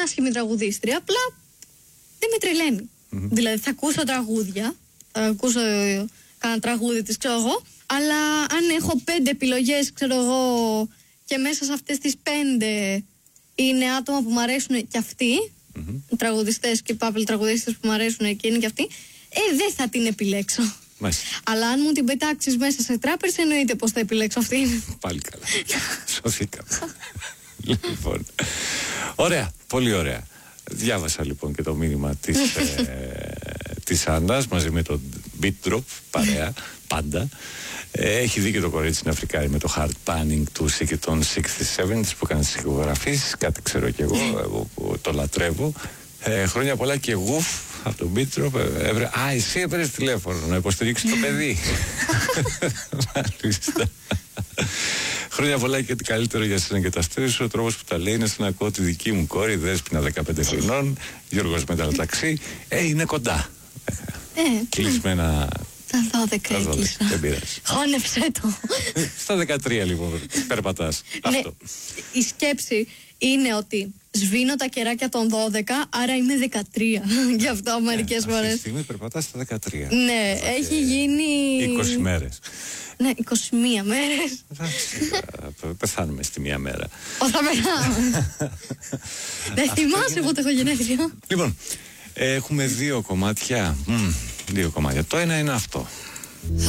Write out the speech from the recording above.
άσχημη τραγουδίστρια, απλά δεν με τρελαίνει. Δηλαδή θα ακούσω τραγούδια, θα ακούσω κάνα τραγούδι της, ξέρω εγώ, αλλά αν έχω 5 επιλογές, ξέρω εγώ, και μέσα σε αυτές τις 5 είναι άτομα που μου αρέσουν και αυτοί, τραγουδιστές και πάπελ τραγουδίστες που μου αρέσουν και είναι και αυτοί, δεν θα την επιλέξω. Μάλιστα. Αλλά αν μου την πετάξεις μέσα σε τράπερς, εννοείται πως θα επιλέξω αυτήν. Πάλι καλά. Σωθήκαμε. Λοιπόν. Ωραία, πολύ ωραία. Διάβασα λοιπόν και το μήνυμα της Άννας μαζί με τον Beat Drop, παρέα, πάντα. Έχει δίκιο το κορίτσι στην Αφρικάρη με το hard panning του και των 67's που έκανε τις ηχογραφήσεις. Κάτι ξέρω κι εγώ που το λατρεύω. Χρόνια πολλά και γουφ από τον Beat Drop. Εσύ έπαιρνες τηλέφωνο να υποστηρίξεις το παιδί. Μάλιστα. Χρόνια πολλά και ό,τι καλύτερο για σένα και τα αστέρια σου. Ο τρόπος που τα λέει είναι σαν να ακούω τη δική μου κόρη, Δέσποινα 15 χρονών, Γιώργος Μεταλλαταξί. Είναι κοντά. Κλεισμένα. Τα 12 έκλεισα. Δεν πειράζει. Χώνεψε το. Στα 13 λοιπόν περπατάς. Ναι, η σκέψη είναι ότι σβήνω τα κεράκια των 12, άρα είμαι 13. Γι' αυτό μερικές φορές. Αυτή τη στιγμή περπατάς στα 13. Ναι, έχει γίνει 20 μέρες. Ναι, 21 μέρες. Πεθάνουμε στη μία μέρα. Θα πεθάνουμε. Δεν θυμάσαι πότε έχω γενέθλια. Λοιπόν, έχουμε 2 κομμάτια. 2 κομμάτια. Το ένα είναι αυτό.